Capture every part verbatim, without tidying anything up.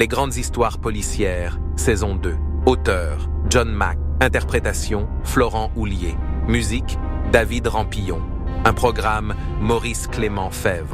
Les grandes histoires policières, saison deux. Auteur, John Mack. Interprétation, Florent Houlier. Musique, David Rampillon. Un programme, Maurice Clément Fèvre.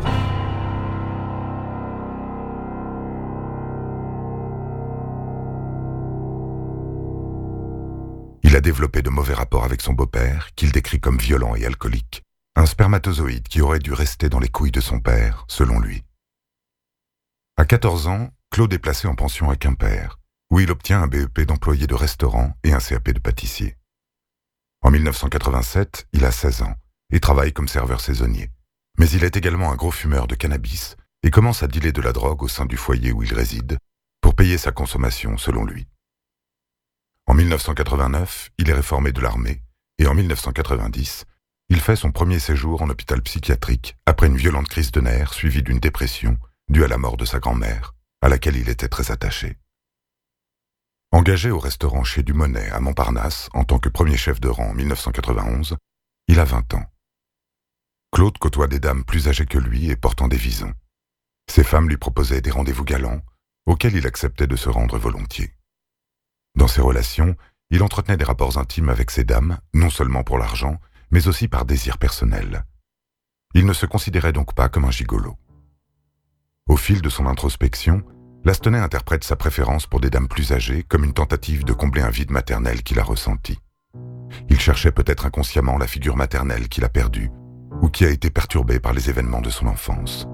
Il a développé de mauvais rapports avec son beau-père, qu'il décrit comme violent et alcoolique. Un spermatozoïde qui aurait dû rester dans les couilles de son père, selon lui. À quatorze ans, Claude est placé en pension à Quimper, où il obtient un B E P d'employé de restaurant et un C A P de pâtissier. En mille neuf cent quatre-vingt-sept, il a seize ans et travaille comme serveur saisonnier. Mais il est également un gros fumeur de cannabis et commence à dealer de la drogue au sein du foyer où il réside, pour payer sa consommation selon lui. En mille neuf cent quatre-vingt-neuf, il est réformé de l'armée et en mille neuf cent quatre-vingt-dix, il fait son premier séjour en hôpital psychiatrique après une violente crise de nerfs suivie d'une dépression due à la mort de sa grand-mère, à laquelle il était très attaché. Engagé au restaurant chez Dumonet à Montparnasse en tant que premier chef de rang en mille neuf cent quatre-vingt-onze, il a vingt ans. Claude côtoie des dames plus âgées que lui et portant des visons. Ces femmes lui proposaient des rendez-vous galants, auxquels il acceptait de se rendre volontiers. Dans ses relations, il entretenait des rapports intimes avec ces dames, non seulement pour l'argent, mais aussi par désir personnel. Il ne se considérait donc pas comme un gigolo. Au fil de son introspection, Lastenay interprète sa préférence pour des dames plus âgées comme une tentative de combler un vide maternel qu'il a ressenti. Il cherchait peut-être inconsciemment la figure maternelle qu'il a perdue ou qui a été perturbée par les événements de son enfance.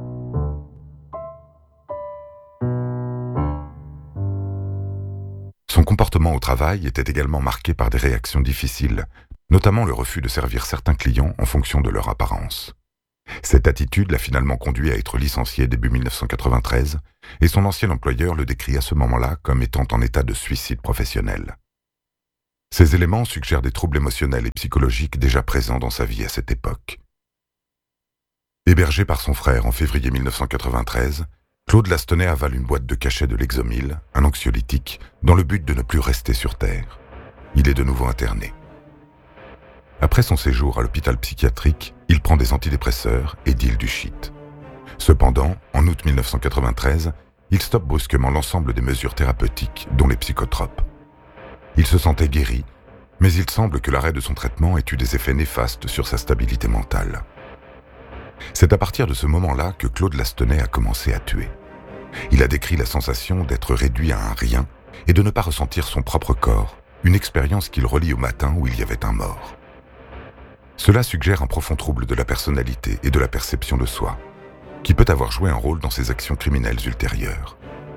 Son comportement au travail était également marqué par des réactions difficiles, notamment le refus de servir certains clients en fonction de leur apparence. Cette attitude l'a finalement conduit à être licencié début mille neuf cent quatre-vingt-treize et son ancien employeur le décrit à ce moment-là comme étant en état de suicide professionnel. Ces éléments suggèrent des troubles émotionnels et psychologiques déjà présents dans sa vie à cette époque. Hébergé par son frère en février mille neuf cent quatre-vingt-treize, Claude Lastenay avale une boîte de cachet de Lexomil, un anxiolytique, dans le but de ne plus rester sur Terre. Il est de nouveau interné. Après son séjour à l'hôpital psychiatrique, il prend des antidépresseurs et deal du shit. Cependant, en août mille neuf cent quatre-vingt-treize, il stoppe brusquement l'ensemble des mesures thérapeutiques, dont les psychotropes. Il se sentait guéri, mais il semble que l'arrêt de son traitement ait eu des effets néfastes sur sa stabilité mentale. C'est à partir de ce moment-là que Claude Lastenay a commencé à tuer. Il a décrit la sensation d'être réduit à un rien et de ne pas ressentir son propre corps, une expérience qu'il relie au matin où il y avait un mort. Cela suggère un profond trouble de la personnalité et de la perception de soi, qui peut avoir joué un rôle dans ses actions criminelles ultérieures.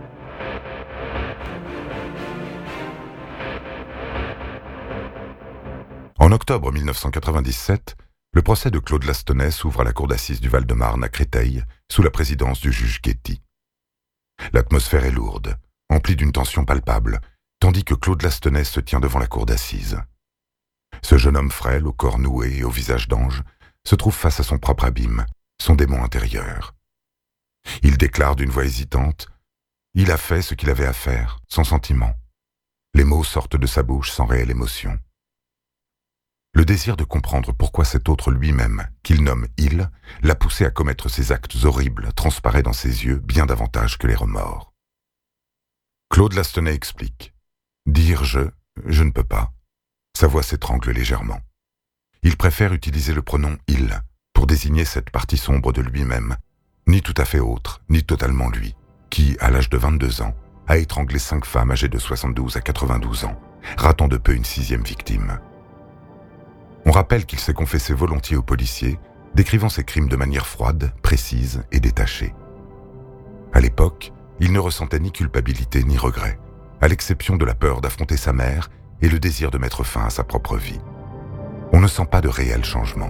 En octobre mille neuf cent quatre-vingt-dix-sept, le procès de Claude Lastenay s'ouvre à la cour d'assises du Val-de-Marne à Créteil, sous la présidence du juge Guetti. L'atmosphère est lourde, emplie d'une tension palpable, tandis que Claude Lastenay se tient devant la cour d'assises. Ce jeune homme frêle, au corps noué et au visage d'ange, se trouve face à son propre abîme, son démon intérieur. Il déclare d'une voix hésitante « Il a fait ce qu'il avait à faire, sans sentiment. » Les mots sortent de sa bouche sans réelle émotion. Le désir de comprendre pourquoi cet autre lui-même, qu'il nomme « il », l'a poussé à commettre ces actes horribles transparaît dans ses yeux bien davantage que les remords. Claude Lastenay explique « Dire « je », je ne peux pas ». Sa voix s'étrangle légèrement. Il préfère utiliser le pronom « il » pour désigner cette partie sombre de lui-même, ni tout à fait autre, ni totalement lui, qui, à l'âge de vingt-deux ans, a étranglé cinq femmes âgées de soixante-douze à quatre-vingt-douze ans, ratant de peu une sixième victime. On rappelle qu'il s'est confessé volontiers aux policiers, décrivant ses crimes de manière froide, précise et détachée. À l'époque, il ne ressentait ni culpabilité ni regret, à l'exception de la peur d'affronter sa mère et le désir de mettre fin à sa propre vie. On ne sent pas de réel changement.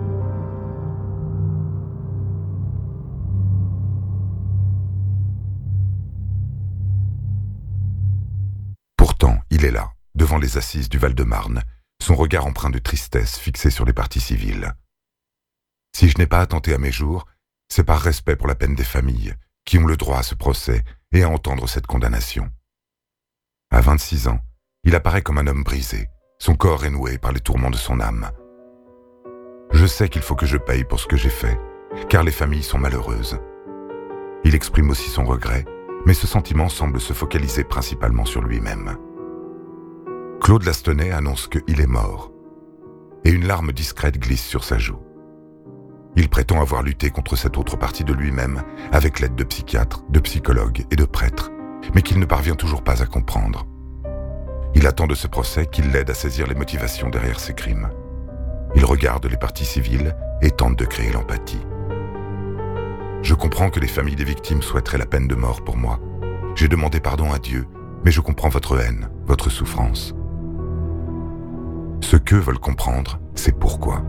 Pourtant, il est là, devant les assises du Val-de-Marne, son regard empreint de tristesse fixé sur les parties civiles. Si je n'ai pas attenté à mes jours, c'est par respect pour la peine des familles, qui ont le droit à ce procès et à entendre cette condamnation. À vingt-six ans, il apparaît comme un homme brisé, son corps est noué par les tourments de son âme. Je sais qu'il faut que je paye pour ce que j'ai fait, car les familles sont malheureuses. Il exprime aussi son regret, mais ce sentiment semble se focaliser principalement sur lui-même. Claude Lastenay annonce qu'il est mort, et une larme discrète glisse sur sa joue. Il prétend avoir lutté contre cette autre partie de lui-même avec l'aide de psychiatres, de psychologues et de prêtres, mais qu'il ne parvient toujours pas à comprendre. Il attend de ce procès qu'il l'aide à saisir les motivations derrière ses crimes. Il regarde les parties civiles et tente de créer l'empathie. Je comprends que les familles des victimes souhaiteraient la peine de mort pour moi. J'ai demandé pardon à Dieu, mais je comprends votre haine, votre souffrance. Ce qu'eux veulent comprendre, c'est pourquoi.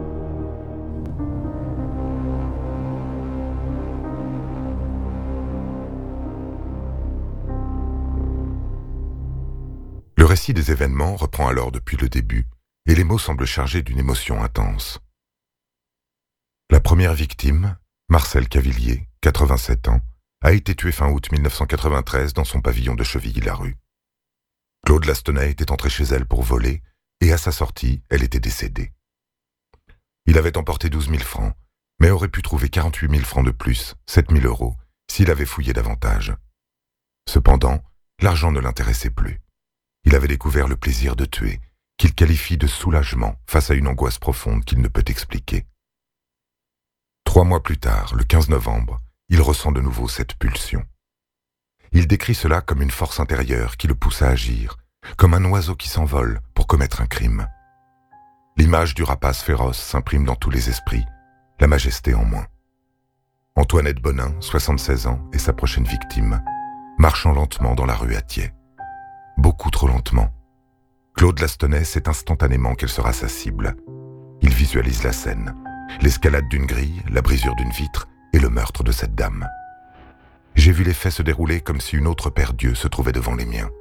Le récit des événements reprend alors depuis le début, et les mots semblent chargés d'une émotion intense. La première victime, Marcel Cavillier, quatre-vingt-sept ans, a été tué fin août mille neuf cent quatre-vingt-treize dans son pavillon de Chevilly-Larue. Claude Lastenay était entré chez elle pour voler, et à sa sortie, elle était décédée. Il avait emporté douze mille francs, mais aurait pu trouver quarante-huit mille francs de plus, sept mille euros, s'il avait fouillé davantage. Cependant, l'argent ne l'intéressait plus. Il avait découvert le plaisir de tuer, qu'il qualifie de soulagement face à une angoisse profonde qu'il ne peut expliquer. Trois mois plus tard, le quinze novembre, il ressent de nouveau cette pulsion. Il décrit cela comme une force intérieure qui le pousse à agir, comme un oiseau qui s'envole pour commettre un crime. L'image du rapace féroce s'imprime dans tous les esprits, la majesté en moins. Antoinette Bonin, soixante-seize ans, est sa prochaine victime, marchant lentement dans la rue à Thiais. Beaucoup trop lentement. Claude Lastenay sait instantanément qu'elle sera sa cible. Il visualise la scène, l'escalade d'une grille, la brisure d'une vitre et le meurtre de cette dame. J'ai vu les faits se dérouler comme si une autre paire d'yeux se trouvait devant les miens.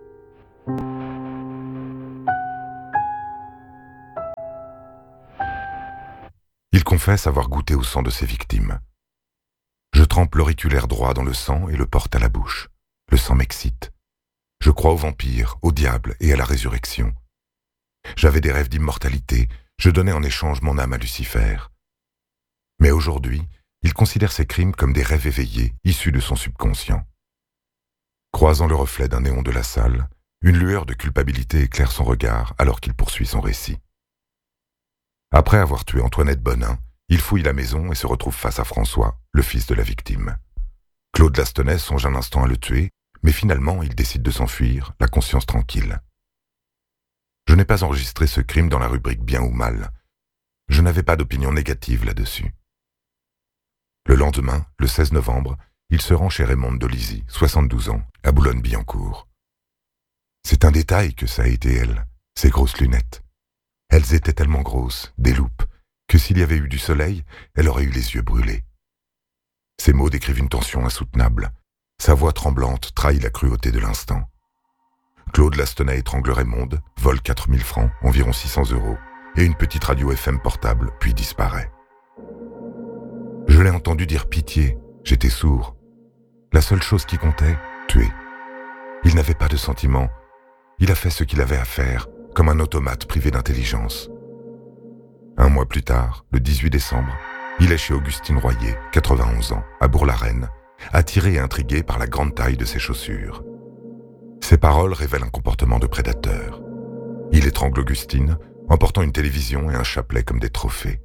Il confesse avoir goûté au sang de ses victimes. Je trempe l'auriculaire droit dans le sang et le porte à la bouche. Le sang m'excite. Je crois aux vampires, au diable et à la résurrection. J'avais des rêves d'immortalité, je donnais en échange mon âme à Lucifer. Mais aujourd'hui, il considère ces crimes comme des rêves éveillés, issus de son subconscient. Croisant le reflet d'un néon de la salle, une lueur de culpabilité éclaire son regard alors qu'il poursuit son récit. Après avoir tué Antoinette Bonin, il fouille la maison et se retrouve face à François, le fils de la victime. Claude Lastenay songe un instant à le tuer, mais finalement il décide de s'enfuir, la conscience tranquille. Je n'ai pas enregistré ce crime dans la rubrique bien ou mal. Je n'avais pas d'opinion négative là-dessus. Le lendemain, le seize novembre, il se rend chez Raymonde Dolizy, soixante-douze ans, à Boulogne-Billancourt. C'est un détail que ça a été elle, ses grosses lunettes. Elles étaient tellement grosses, des loupes, que s'il y avait eu du soleil, elle aurait eu les yeux brûlés. Ces mots décrivent une tension insoutenable. Sa voix tremblante trahit la cruauté de l'instant. Claude Lastenay étrangle Raymonde, vole quatre mille francs, environ six cents euros, et une petite radio F M portable, puis disparaît. Je l'ai entendu dire pitié, j'étais sourd. La seule chose qui comptait, tuer. Il n'avait pas de sentiments. Il a fait ce qu'il avait à faire, comme un automate privé d'intelligence. Un mois plus tard, le dix-huit décembre, il est chez Augustine Royer, quatre-vingt-onze ans, à Bourg-la-Reine, attiré et intrigué par la grande taille de ses chaussures. Ses paroles révèlent un comportement de prédateur. Il étrangle Augustine, emportant une télévision et un chapelet comme des trophées.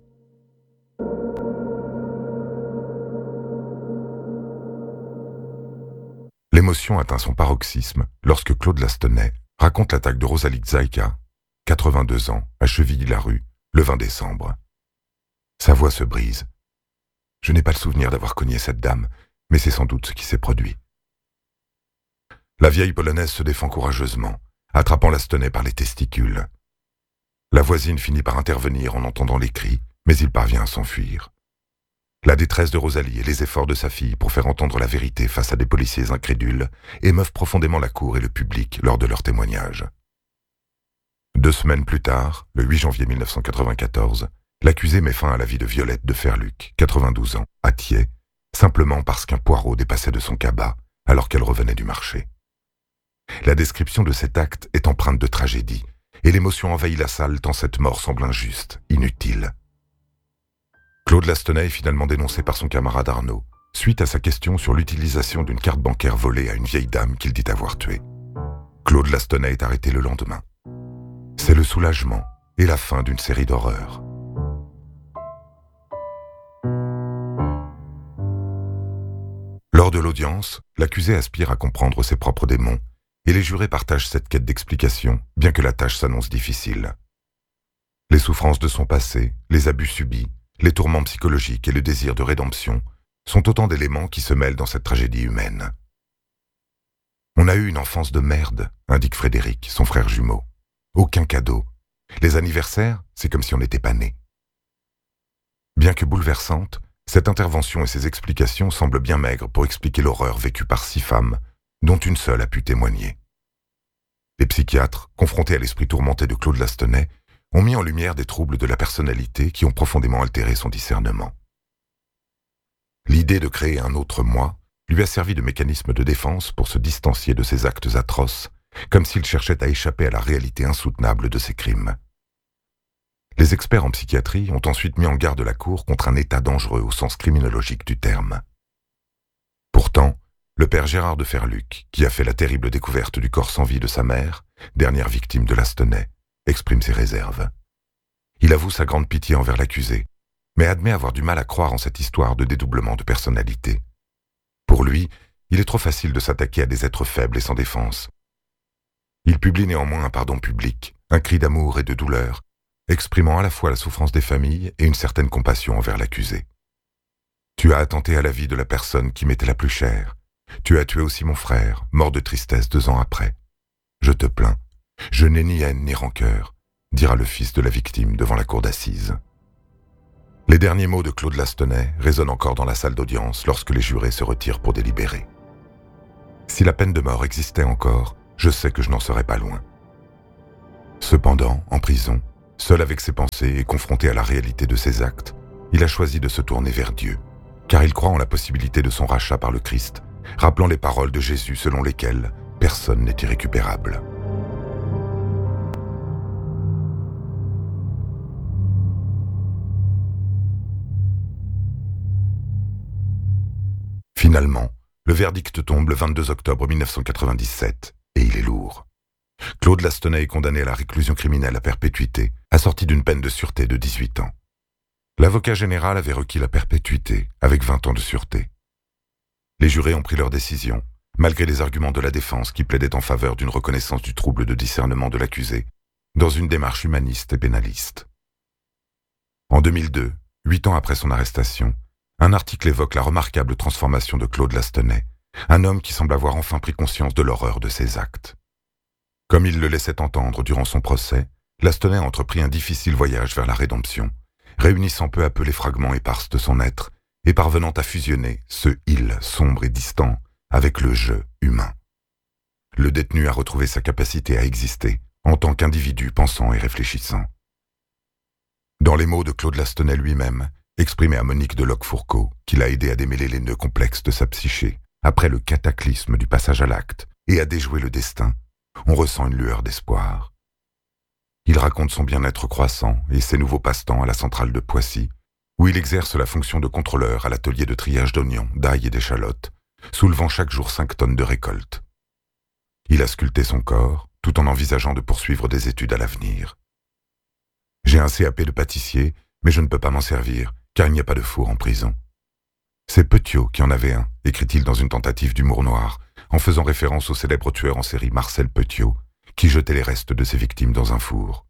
L'émotion atteint son paroxysme lorsque Claude Lastenay raconte l'attaque de Rosalie Zaïka, quatre-vingt-deux ans, à Chevilly-Larue, le vingt décembre. Sa voix se brise. Je n'ai pas le souvenir d'avoir cogné cette dame, mais c'est sans doute ce qui s'est produit. La vieille polonaise se défend courageusement, attrapant Lastenay par les testicules. La voisine finit par intervenir en entendant les cris, mais il parvient à s'enfuir. La détresse de Rosalie et les efforts de sa fille pour faire entendre la vérité face à des policiers incrédules émeuvent profondément la cour et le public lors de leurs témoignages. Deux semaines plus tard, le huit janvier mille neuf cent quatre-vingt-quatorze, l'accusé met fin à la vie de Violette de Ferluc, quatre-vingt-douze ans, à Thiais, simplement parce qu'un poireau dépassait de son cabas alors qu'elle revenait du marché. La description de cet acte est empreinte de tragédie, et l'émotion envahit la salle tant cette mort semble injuste, inutile. Claude Lastenay est finalement dénoncé par son camarade Arnaud, suite à sa question sur l'utilisation d'une carte bancaire volée à une vieille dame qu'il dit avoir tuée. Claude Lastonnet est arrêté le lendemain. C'est le soulagement et la fin d'une série d'horreurs. Lors de l'audience, l'accusé aspire à comprendre ses propres démons et les jurés partagent cette quête d'explication, bien que la tâche s'annonce difficile. Les souffrances de son passé, les abus subis, les tourments psychologiques et le désir de rédemption sont autant d'éléments qui se mêlent dans cette tragédie humaine. On a eu une enfance de merde, indique Frédéric, son frère jumeau. Aucun cadeau. Les anniversaires, c'est comme si on n'était pas né. Bien que bouleversante, cette intervention et ses explications semblent bien maigres pour expliquer l'horreur vécue par six femmes, dont une seule a pu témoigner. Les psychiatres, confrontés à l'esprit tourmenté de Claude Lastonnet, ont mis en lumière des troubles de la personnalité qui ont profondément altéré son discernement. L'idée de créer un autre moi lui a servi de mécanisme de défense pour se distancier de ses actes atroces, comme s'il cherchait à échapper à la réalité insoutenable de ses crimes. Les experts en psychiatrie ont ensuite mis en garde la Cour contre un état dangereux au sens criminologique du terme. Pourtant, le père Gérard de Ferluc, qui a fait la terrible découverte du corps sans vie de sa mère, dernière victime de Lastonnet, exprime ses réserves. Il avoue sa grande pitié envers l'accusé, mais admet avoir du mal à croire en cette histoire de dédoublement de personnalité. Pour lui, il est trop facile de s'attaquer à des êtres faibles et sans défense. Il publie néanmoins un pardon public, un cri d'amour et de douleur, exprimant à la fois la souffrance des familles et une certaine compassion envers l'accusé. « Tu as attenté à la vie de la personne qui m'était la plus chère. Tu as tué aussi mon frère, mort de tristesse deux ans après. Je te plains. Je n'ai ni haine ni rancœur, dira le fils de la victime devant la cour d'assises. » Les derniers mots de Claude Lastonnet résonnent encore dans la salle d'audience lorsque les jurés se retirent pour délibérer. Si la peine de mort existait encore, je sais que je n'en serais pas loin. Cependant, en prison, seul avec ses pensées et confronté à la réalité de ses actes, il a choisi de se tourner vers Dieu, car il croit en la possibilité de son rachat par le Christ, rappelant les paroles de Jésus selon lesquelles personne n'est irrécupérable. Finalement, le verdict tombe le vingt-deux octobre mille neuf cent quatre-vingt-dix-sept, et il est lourd. Claude Lastonnet est condamné à la réclusion criminelle à perpétuité, assortie d'une peine de sûreté de dix-huit ans. L'avocat général avait requis la perpétuité, avec vingt ans de sûreté. Les jurés ont pris leur décision, malgré les arguments de la défense qui plaidaient en faveur d'une reconnaissance du trouble de discernement de l'accusé, dans une démarche humaniste et pénaliste. En deux mille deux, huit ans après son arrestation, un article évoque la remarquable transformation de Claude Lastonnet, un homme qui semble avoir enfin pris conscience de l'horreur de ses actes. Comme il le laissait entendre durant son procès, Lastonnet a entrepris un difficile voyage vers la rédemption, réunissant peu à peu les fragments épars de son être et parvenant à fusionner ce « il » sombre et distant avec le « je » humain. Le détenu a retrouvé sa capacité à exister en tant qu'individu pensant et réfléchissant. Dans les mots de Claude Lastonnet lui-même, exprimés à Monique de Locq-Fourcault, qui l'a aidé à démêler les nœuds complexes de sa psyché, après le cataclysme du passage à l'acte et à déjouer le destin, on ressent une lueur d'espoir. Il raconte son bien-être croissant et ses nouveaux passe-temps à la centrale de Poissy, où il exerce la fonction de contrôleur à l'atelier de triage d'oignons, d'ail et d'échalotes, soulevant chaque jour cinq tonnes de récolte. Il a sculpté son corps, tout en envisageant de poursuivre des études à l'avenir. « J'ai un C A P de pâtissier, mais je ne peux pas m'en servir, car il n'y a pas de four en prison. C'est Petiot qui en avait un, écrit-il dans une tentative d'humour noir, en faisant référence au célèbre tueur en série Marcel Petiot, qui jetait les restes de ses victimes dans un four.